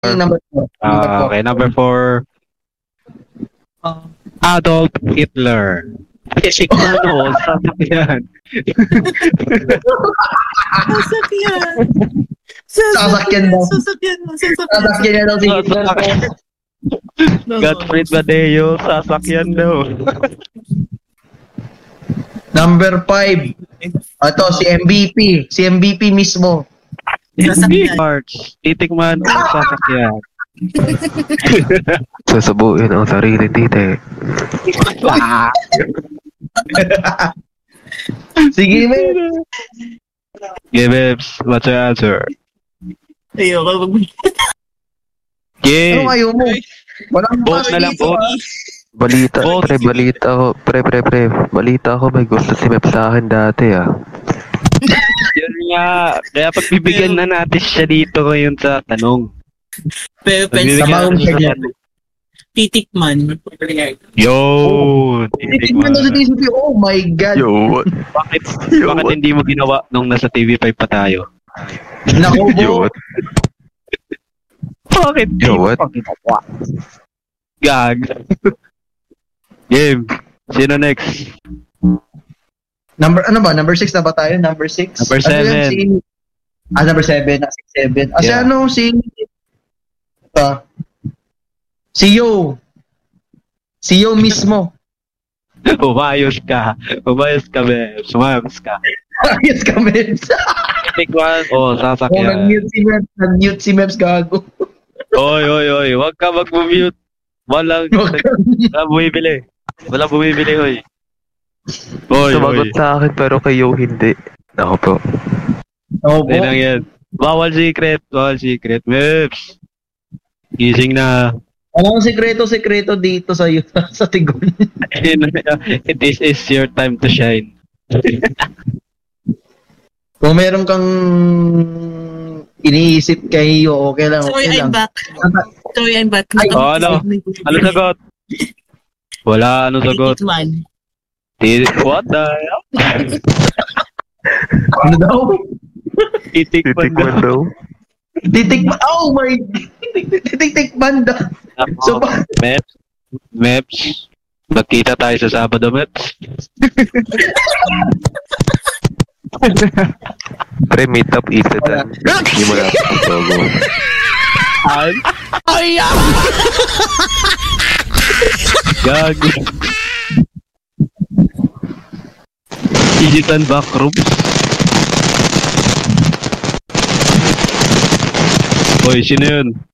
Number 4. Number 4. Okay, number 4. Adolf Hitler. Kasi ano, sasakyan. Sasakyan daw. Sasakyan na daw si Hitler. Gottfried Badeo, sasakyan daw. Number 5. Ito, si MVP. Si MVP mismo. March, titikman ang sasakyan. Sasabuin ang sarili, tite. Sige, man. Yeah, babes, what's your answer? Ayoko mag- Yeah. Ano kayo mo? Walang Vote na lang, dito, vote. ah. Balita ko. Pre. Balita ko, may gusto si Mep sa akin dati, ah. Yun nga, kaya pagbibigyan na natin siya dito ngayon sa tanong. Pero Pagbibigyan Sa natin siya mga sa tanong. titikman. Yo! Titignan daw sa TCP. Oh my God. Yo, what? Bakit hindi mo ginawa nung nasa TV5 pa tayo? Naku, Yo, bo. what? Bakit di Yo, mo what? pa ginawa? Gag. Game. Sino next? Number 6 na ba tayo? Number 6? Number 7. Number 7. 7. Si Yeah. ano, si... Si Yo. Si Yo mismo. Umayos ka, Bebs. Umayos ka. Ayos ka, Mems. Tikman, sasakyan. Nag-mute si Mems, gago. Oy. Huwag ka mag-mute. Walang bumibili. Walang bumibili, hoy. Sumagot sa akin, pero kayo hindi. Ako po. Oo po. Ayun lang yan. Bawal secret. Meps. Gising na. Anong sekreto dito sa sa Tigon? This is your time to shine. Kung meron kang iniisip kayo, okay lang, Sorry, okay lang. I'm back. Sorry, I'm back. Ay, ano? Ano sagot? Wala, ano sagot? Titikman. What the hell? Ano daw? Titikman Titikman daw. Titikman, oh my, titikman daw. So, Meps. Magkita tayo sa Sabado, Meps. Pre, meet up Ethan. Hindi mo lang logo. Gag. Digital backrooms. Hoy, sino yun?